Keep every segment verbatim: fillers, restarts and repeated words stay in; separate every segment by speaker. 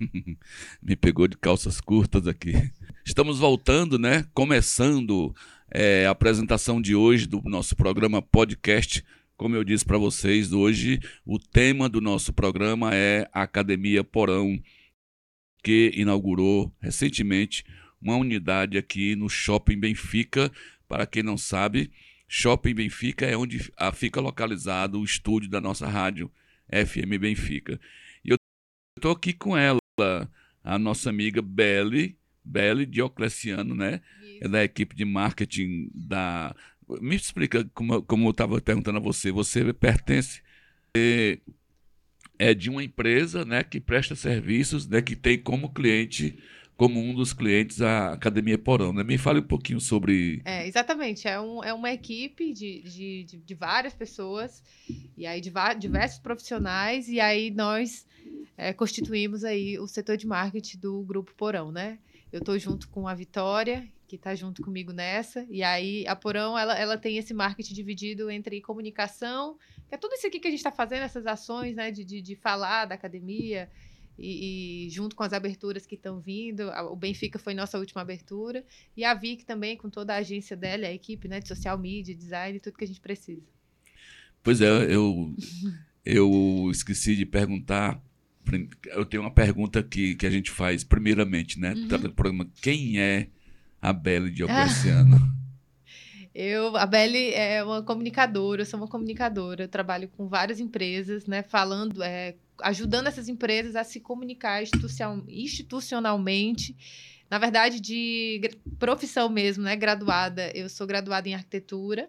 Speaker 1: Me pegou de calças curtas aqui. Estamos voltando, né? Começando é, a apresentação de hoje do nosso programa podcast. Como eu disse para vocês, hoje o tema do nosso programa é a Academia Porão, que inaugurou recentemente uma unidade aqui no Shopping Benfica. Para quem não sabe, Shopping Benfica é onde fica localizado o estúdio da nossa rádio F M Benfica. E eu estou aqui com ela, a nossa amiga Belle, Belle Diocleciano, né? É da equipe de marketing da... Me explica, como, como eu estava perguntando a você, você pertence... É de uma empresa, né, que presta serviços, né, que tem como cliente, como um dos clientes, a Academia Porão, né? Me fale um pouquinho sobre...
Speaker 2: É, exatamente, é, um, é uma equipe de, de, de, de várias pessoas, e aí de diversos profissionais, e aí nós é, constituímos aí o setor de marketing do Grupo Porão, né? Eu estou junto com a Vitória, que está junto comigo nessa, e aí a Porão, ela, ela tem esse marketing dividido entre comunicação, que é tudo isso aqui que a gente está fazendo, essas ações, né, de, de, de falar da academia, e, e junto com as aberturas que estão vindo, o Benfica foi nossa última abertura, e a Vic também, com toda a agência dela, a equipe, né, de social media, design, tudo que a gente precisa.
Speaker 1: Pois é, eu, eu esqueci de perguntar, eu tenho uma pergunta que, que a gente faz primeiramente, né,
Speaker 2: Uhum.
Speaker 1: do programa, quem é a Belle Diocleciano?
Speaker 2: Eu, a Belle é uma comunicadora, eu sou uma comunicadora, eu trabalho com várias empresas, né, falando, é, ajudando essas empresas a se comunicar institucionalmente, na verdade, de profissão mesmo, né, graduada. Eu sou graduada em arquitetura,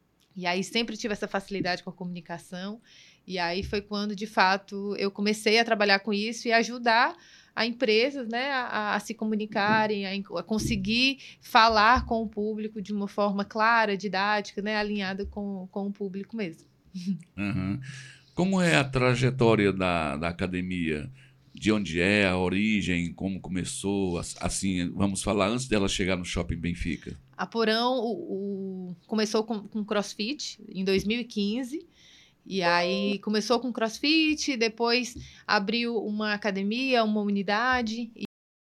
Speaker 2: e aí sempre tive essa facilidade com a comunicação, e aí foi quando, de fato, eu comecei a trabalhar com isso e ajudar a empresas, né, a, a se comunicarem, a, a conseguir falar com o público de uma forma clara, didática, né, alinhada com, com o público mesmo.
Speaker 1: Uhum. Como é a trajetória da, da academia? De onde é, a origem, como começou? Assim, vamos falar antes dela chegar no Shopping Benfica.
Speaker 2: A Porão o, o, começou com, com CrossFit em dois mil e quinze. E aí começou com CrossFit, depois abriu uma academia, uma unidade, e,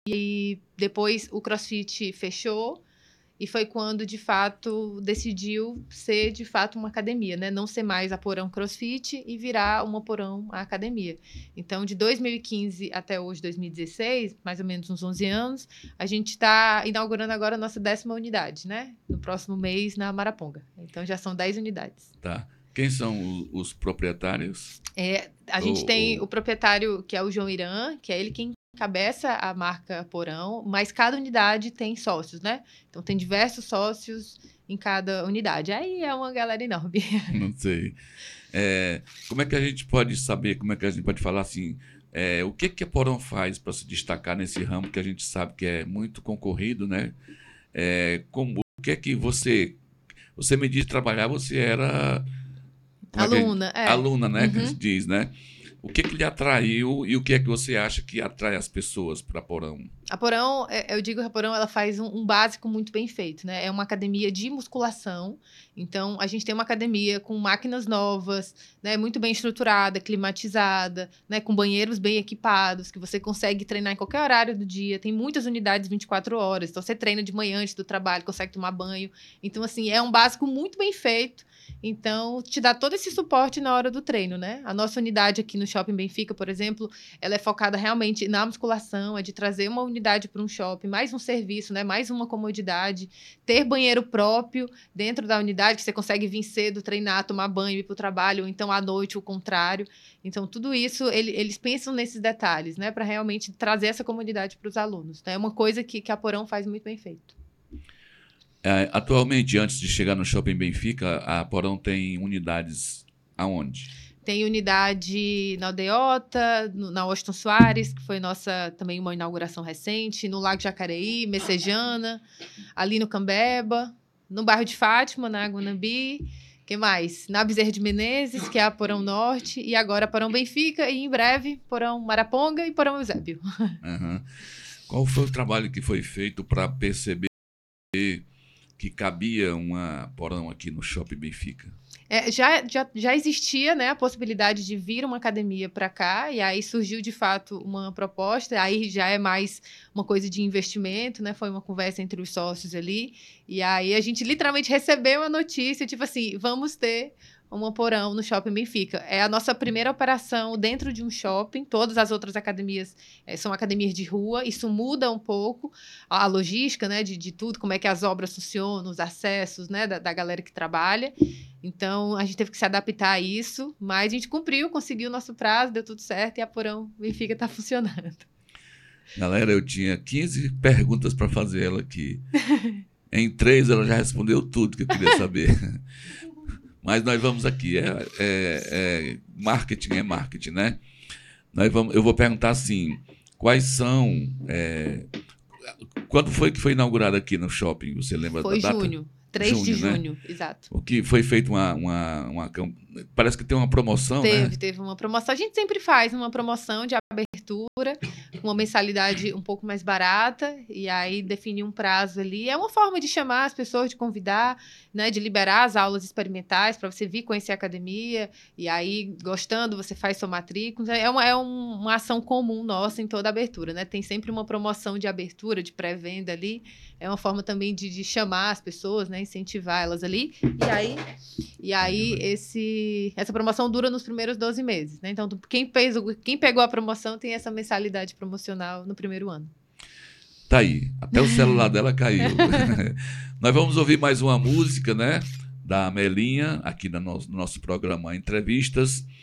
Speaker 2: e depois o CrossFit fechou, e foi quando, de fato, decidiu ser, de fato, uma academia, né? Não ser mais a Porão CrossFit e virar uma Porão Academia. Então, de dois mil e quinze até hoje, dois mil e dezesseis, mais ou menos uns onze anos, a gente está inaugurando agora a nossa décima unidade, né? No próximo mês, na Maraponga. Então, já são dez unidades.
Speaker 1: Tá. Quem são os, os proprietários?
Speaker 2: É, a gente ou, tem ou... o proprietário, que é o João Irã, que é ele quem encabeça a marca Porão, mas cada unidade tem sócios, né? Então tem diversos sócios em cada unidade. Aí é uma galera enorme.
Speaker 1: Não sei. É, como é que a gente pode saber, como é que a gente pode falar assim, é, o que, que a Porão faz para se destacar nesse ramo que a gente sabe que é muito concorrido, né? É, como, o que é que você... Você me disse trabalhar, você era...
Speaker 2: Aluna,
Speaker 1: é,
Speaker 2: é.
Speaker 1: Aluna, né?
Speaker 2: Uhum.
Speaker 1: Que se diz, né? O que, que lhe atraiu e o que é que você acha que atrai as pessoas para a Porão?
Speaker 2: A Porão, eu digo que a Porão, ela faz um, um básico muito bem feito, né? É uma academia de musculação. Então, a gente tem uma academia com máquinas novas, né? Muito bem estruturada, climatizada, né? Com banheiros bem equipados, que você consegue treinar em qualquer horário do dia. Tem muitas unidades vinte e quatro horas. Então, você treina de manhã antes do trabalho, consegue tomar banho. Então, assim, é um básico muito bem feito. Então, te dá todo esse suporte na hora do treino, né? A nossa unidade aqui no Shopping Benfica, por exemplo, ela é focada realmente na musculação, é de trazer uma unidade para um shopping, mais um serviço, né? Mais uma comodidade, ter banheiro próprio dentro da unidade, que você consegue vir cedo, treinar, tomar banho, ir para o trabalho, ou então à noite o contrário. Então, tudo isso, ele, eles pensam nesses detalhes, né? Para realmente trazer essa comodidade para os alunos. É, né? Uma coisa que, que a Porão faz muito bem feito.
Speaker 1: É, atualmente, antes de chegar no Shopping Benfica, a Porão tem unidades aonde?
Speaker 2: Tem unidade na Aldeota, no, na Washington Soares, que foi nossa também uma inauguração recente, no Lago Jacareí, Messejana, ali no Cambeba, no bairro de Fátima, na Guanambi. Que mais? Na Bezerra de Menezes, que é a Porão Norte, e agora Porão Benfica, e em breve Porão Maraponga e Porão Eusébio.
Speaker 1: Uhum. Qual foi o trabalho que foi feito para perceber que cabia uma Porão aqui no Shopping Benfica?
Speaker 2: É, já, já, já existia, né, a possibilidade de vir uma academia para cá, e aí surgiu de fato uma proposta, aí já é mais uma coisa de investimento, né? Foi uma conversa entre os sócios ali, e aí a gente literalmente recebeu a notícia, tipo assim, vamos ter uma porão no Shopping Benfica. É a nossa primeira operação dentro de um shopping, todas as outras academias é, são academias de rua, isso muda um pouco a logística, né, de, de tudo, como é que as obras funcionam, os acessos, né, da, da galera que trabalha. Então, a gente teve que se adaptar a isso, mas a gente cumpriu, conseguiu o nosso prazo, deu tudo certo e a Porão Benfica está funcionando.
Speaker 1: Galera, eu tinha quinze perguntas para fazer ela aqui. Em três, ela já respondeu tudo que eu queria saber. Mas nós vamos aqui. É, é, é, marketing é marketing, né? Nós vamos, eu vou perguntar assim, quais são... É, quando foi que foi inaugurado aqui no shopping? Você lembra
Speaker 2: Foi
Speaker 1: da data?
Speaker 2: junho. três
Speaker 1: Junho,
Speaker 2: de
Speaker 1: né?
Speaker 2: junho, exato.
Speaker 1: O que foi feito uma, uma, uma... Parece que tem uma promoção,
Speaker 2: Teve,
Speaker 1: né?
Speaker 2: teve uma promoção. A gente sempre faz uma promoção de abertura, com uma mensalidade um pouco mais barata, e aí definir um prazo ali. É uma forma de chamar as pessoas, de convidar, né, de liberar as aulas experimentais para você vir conhecer a academia, e aí, gostando, você faz sua matrícula. É uma, é um, uma ação comum nossa em toda a abertura, né? Tem sempre uma promoção de abertura, de pré-venda ali. É uma forma também de, de chamar as pessoas, né, incentivar elas ali. E aí, e aí esse, essa promoção dura nos primeiros doze meses, né? Então, quem, fez, quem pegou a promoção tem essa mensalidade promocional no primeiro ano.
Speaker 1: Tá aí, até o celular dela caiu. Nós vamos ouvir mais uma música, né? Da Amelinha, aqui no nosso, no nosso programa Entrevistas.